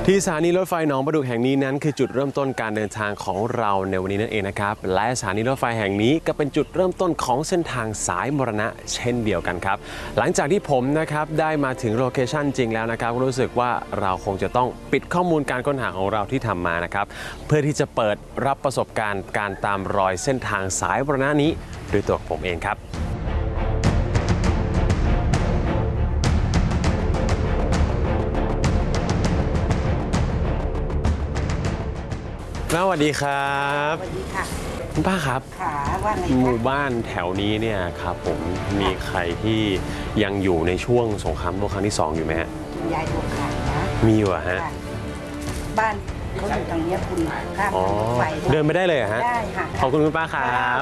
ที่สถานีรถไฟหนองประดูกแห่งนี้นั้นคือจุดเริ่มต้นการเดินทางของเราในวันนี้นั่นเองนะครับและสถานีรถไฟแห่งนี้ก็เป็นจุดเริ่มต้นของเส้นทางสายมรณะเช่นเดียวกันครับหลังจากที่ผมนะครับได้มาถึงโลเคชั่นจริงแล้วนะครับรู้สึกว่าเราคงจะต้องปิดข้อมูลการค้นหาของเราที่ทำมานะครับเพื่อที่จะเปิดรับประสบการณ์การตามรอยเส้นทางสายมรณะนี้ด้วยตัวผมเองครับสวัสดีครับสวัสดีค่ะคุณป้าครับว่าไงหมู่บ้านแถวนี้เนี่ยครับผมมีใครที่ยังอยู่ในช่วงสงครามโลกครั้งที่2อยู่ไหมฮะยายดวงขายนะมีอยู่ฮะบ้านเขาอยู่ตรงนี้คุณข้ามรถไฟเดินไปได้เลยฮะได้ค่ะขอบคุณคุณป้าครับ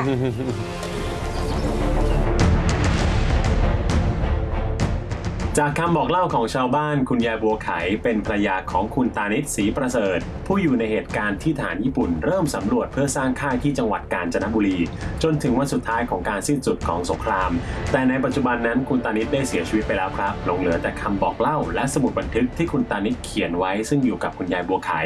จากคำบอกเล่าของชาวบ้านคุณยายบัวไขเป็นภรรยาของคุณตานิชศรีประเสริฐผู้อยู่ในเหตุการณ์ที่ทหารญี่ปุ่นเริ่มสำรวจเพื่อสร้างค่ายที่จังหวัดกาญจนบุรีจนถึงวันสุดท้ายของการสิ้นสุดของสงครามแต่ในปัจจุบันนั้นคุณตานิชได้เสียชีวิตไปแล้วครับหลงเหลือแต่คำบอกเล่าและสมุดบันทึกที่คุณตานิชเขียนไว้ซึ่งอยู่กับคุณยายบัวไข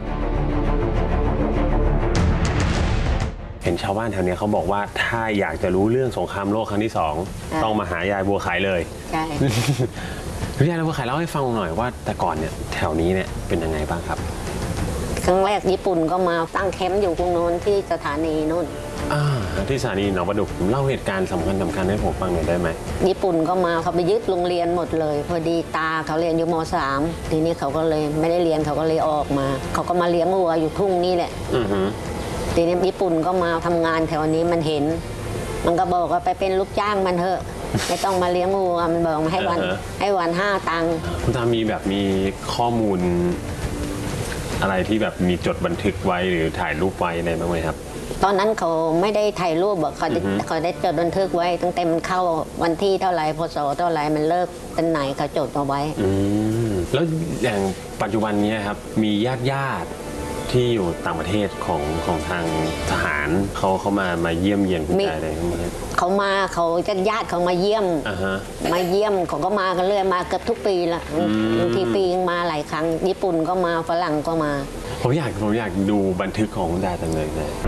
เห็นชาวบ้านแถวนี้เขาบอกว่าถ้าอยากจะรู้เรื่องสงครามโลกครั้งที่2ต้องมาหายายบัวไขเลยใช่ยายบัวไขเล่าให้ฟังหน่อยว่าแต่ก่อนเนี่ยแถวนี้เนี่ยเป็นยังไงบ้างครับครั้งแรกญี่ปุ่นก็มาตั้งแคมป์อยู่ตรงโน้นที่สถานีนู่นที่สถานีหนองประดุกเล่าเหตุการณ์สำคัญให้ผมฟังหน่อยได้ไหมญี่ปุ่นก็มาเขาไปยึดโรงเรียนหมดเลยพอดีตาเขาเรียนอยู่ม.3 ทีนี้เขาก็เลยไม่ได้เรียนเขาก็เลยออกมาเขาก็มาเลี้ยงวัวอยู่ทุ่งนี่แหละทีนี้ญี่ปุ่นก็มาทำงานแถวนี้มันเห็นมันก็บอกว่าไปเป็นลูกจ้างมันเถอะไม่ต้องมาเลี้ยงวัวมันบอกให้วัน5 ตังค์คุณตามีข้อมูลอะไรที่แบบมีจดบันทึกไว้หรือถ่ายรูปไว้อะไรบ้างไหมครับตอนนั้นเขาไม่ได้ถ่ายรูปเขาได้จดบันทึกไว้ตั้งแต่มันเข้าวันที่เท่าไหร่พศเท่าไหร่มันเลิกเป็นไหนเขาจดเอาไว้แล้วอย่างปัจจุบันนี้ครับมีญาติที่อยู่ต่างประเทศของทางทหารเขามาเยี่ยมเยียนคุณยายอะไรเขาญาติเขามาเยี่ยมเขาก็มากันเรื่อยมาเกือบทุกปีละบางทีปีมาหลายครั้งญี่ปุ่นก็มาฝรั่งก็มาผมอยากดูบันทึกของคุณยายจังเลย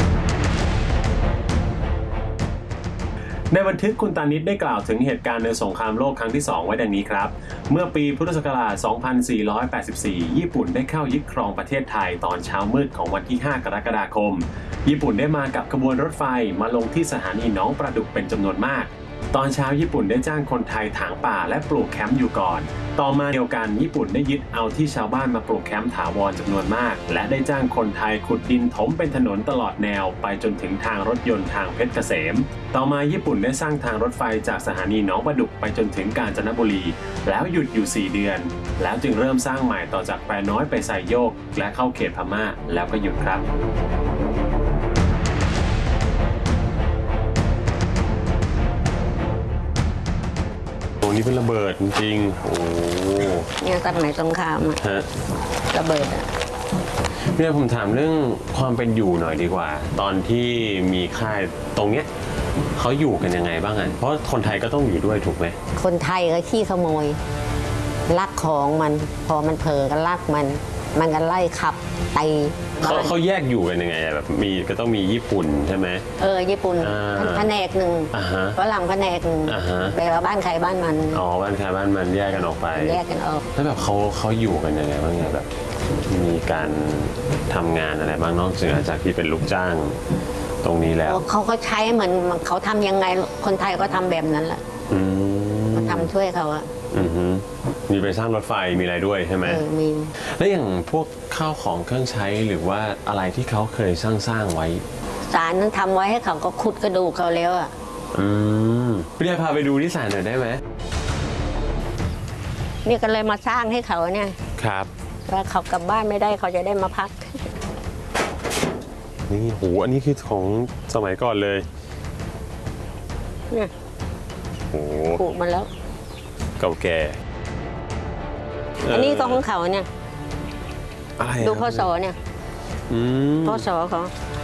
ในบันทึกคุณตานิชได้กล่าวถึงเหตุการณ์ในสงครามโลกครั้งที่2ไว้ดังนี้ครับเมื่อปีพุทธศักราช 2484 ญี่ปุ่นได้เข้ายึดครองประเทศไทยตอนเช้ามืดของวันที่ 5 กรกฎาคมญี่ปุ่นได้มากับขบวนรถไฟมาลงที่สถานีหนองประดุกเป็นจำนวนมากตอนเช้าญี่ปุ่นได้จ้างคนไทยถางป่าและปลูกแคมป์อยู่ก่อนต่อมาเดียวกันญี่ปุ่นได้ยึดเอาที่ชาวบ้านมาปลูกแคมป์ถาวรจำนวนมากและได้จ้างคนไทยขุดดินถมเป็นถนนตลอดแนวไปจนถึงทางรถยนต์ทางเพชรเกษมต่อมาญี่ปุ่นได้สร้างทางรถไฟจากสถานีหนองประดุกไปจนถึงกาญจนบุรีแล้วหยุดอยู่4 เดือนแล้วจึงเริ่มสร้างใหม่ต่อจากแควน้อยไปไซโยกและเข้าเขตพม่าแล้วก็หยุดครับนี่เป็นระเบิดจริงๆโอ้เนี่ยสมัยสงครามระเบิดเนี่ยผมถามเรื่องความเป็นอยู่หน่อยดีกว่าตอนที่มีค่ายตรงเนี้ยเขาอยู่กันยังไงบ้างอ่ะเพราะคนไทยก็ต้องอยู่ด้วยถูกไหมคนไทยก็ขี้ขโมยลักของมันพอมันเผลอก็ลักมันก็ไล่ขับไปเขาแยกอยู่กันยังไงแบบก็ต้องมีญี่ปุ่นใช่ไหมญี่ปุ่นแผนกหนึ่งฝรั่งแผนกหนึ่งแปลว่าบ้านใครบ้านมันบ้านใครบ้านมันแยกกันออกไปแยกกันออกแล้วแบบเขาอยู่กันยังไงบ้างเนี่ยแบบมีการทำงานอะไรบ้างนอกจากที่เป็นลูกจ้างตรงนี้แล้วเขาก็ใช้เหมือนเขาทำยังไงคนไทยก็ทำแบบนั้นแหละมาทำช่วยเขาอะมีไปสร้างรถไฟมีอะไรด้วยใช่ไหมมีแล้วอย่างพวกข้าวของเครื่องใช้หรือว่าอะไรที่เขาเคยสร้างไว้ศาลนั้นทำไว้ให้เขาก็ขุดกระดูกเขาแล้วอ่ะพี่พาไปดูที่ศาลหน่อยได้ไหมนี่ก็เลยมาสร้างให้เขาเนี่ยครับว่าเขากลับบ้านไม่ได้เขาจะได้มาพักนี่โหอันนี้คือของสมัยก่อนเลยเนี่ยโหปลูกมาแล้วเก่าแก่อันนี้ก็ของเขาเนี่ยดูพศเนี่ยพศเขา